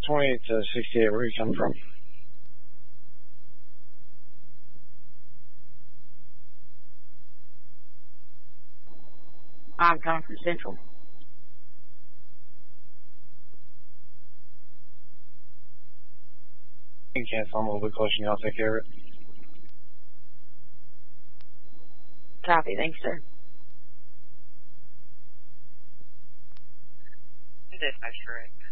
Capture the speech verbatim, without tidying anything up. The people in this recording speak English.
twenty-eight to sixty-eight, where are you coming from? I'm coming from Central. You can't come a little bit closer and I'll take care of it. Copy, thanks, sir. Dispatch correct.